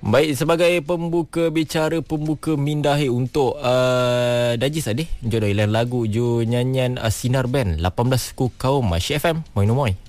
Baik, sebagai pembuka bicara, pembuka mindahi untuk Dajis Adih, jodoh lagu ju nyanyian Sinar Band 18 ku kaum Syek FM. Moi no moi.